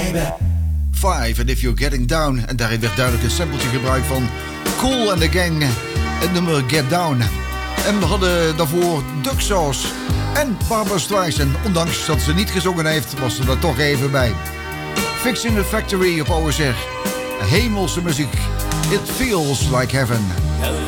Five and If You're Getting Down. En daarin werd duidelijk een sampletje gebruikt van Kool and the Gang. Het nummer Get Down. En we hadden daarvoor Duck Sauce en Barbra Streisand. Ondanks dat ze niet gezongen heeft, was ze er toch even bij. Fixing the Factory op OSR. Hemelse muziek. It feels like heaven.